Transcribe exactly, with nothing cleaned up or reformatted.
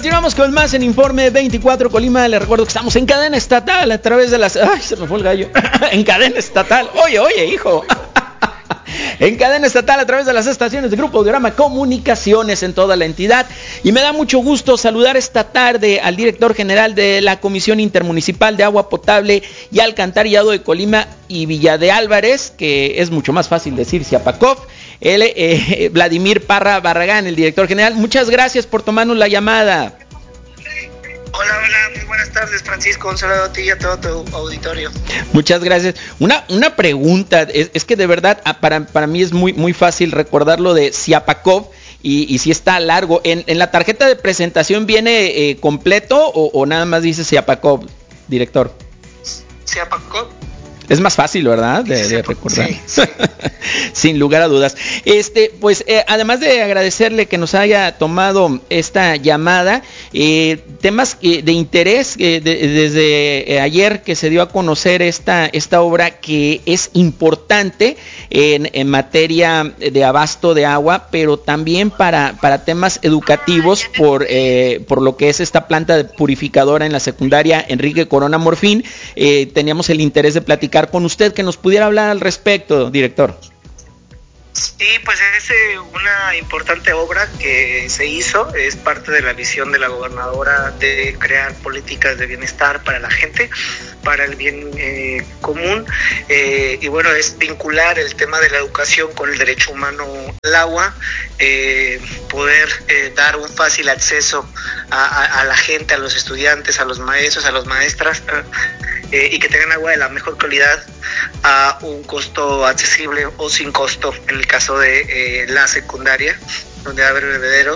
Continuamos con más en Informe veinticuatro Colima. Les recuerdo que estamos en cadena estatal a través de las... ¡Ay, se me fue el gallo! En cadena estatal. Oye, oye, hijo. En cadena estatal a través de las estaciones de Grupo Audiorama Comunicaciones en toda la entidad. Y me da mucho gusto saludar esta tarde al director general de la Comisión Intermunicipal de Agua Potable y Alcantarillado de Colima y Villa de Álvarez, que es mucho más fácil decir Ziapacov, el, eh, Vladimir Parra Barragán, el director general. Muchas gracias por tomarnos la llamada. Hola, hola, muy buenas tardes, Francisco. Un saludo a ti y a todo tu auditorio. Muchas gracias. Una, una pregunta, es, es que de verdad para, para mí es muy, muy fácil recordar lo de Ziapacov y, y si está largo. ¿En, en la tarjeta de presentación viene eh, completo o, o nada más dice Ziapacov, director? Ziapacov. Es más fácil, ¿verdad? De, de recordar. Sí, sí. Sin lugar a dudas. Este, pues, eh, además de agradecerle que nos haya tomado esta llamada, eh, temas eh, de interés eh, de, desde eh, ayer que se dio a conocer esta, esta obra que es importante en, en materia de abasto de agua, pero también para, para temas educativos por, eh, por lo que es esta planta purificadora en la secundaria Enrique Corona Morfín. Eh, teníamos el interés de platicar con usted, que nos pudiera hablar al respecto, director. Sí, pues es eh, una importante obra que se hizo, es parte de la visión de la gobernadora de crear políticas de bienestar para la gente, para el bien eh, común, eh, y bueno, es vincular el tema de la educación con el derecho humano al agua, eh, poder eh, dar un fácil acceso a, a, a la gente, a los estudiantes, a los maestros, a las maestras, eh, y que tengan agua de la mejor calidad a un costo accesible o sin costo en el caso de eh, la secundaria, donde va a haber bebederos.